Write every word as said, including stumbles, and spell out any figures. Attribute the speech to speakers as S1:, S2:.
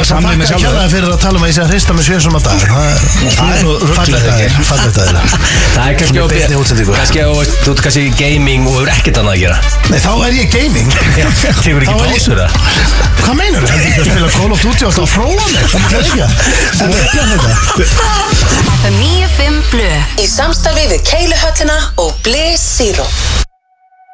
S1: samið með sjálfur.
S2: Það fyrir að tala um að ég sé að hrista með sjössum að dag. Það er fallegt að þér. Fallegt að þér.
S3: Það er kannski opið. Kannski þú ert kannski gaming og hefur ekkert annað að gera.
S2: Nei, þá er ég gaming.
S3: Tegur ekki pásur það?
S2: Hvað meinur það? Þú spila Call of Duty og alltaf að fróa mig. Það er ekki að.
S4: F M níu fimm Blö í samstarfi við Keiluhöllina og Bliss Zero.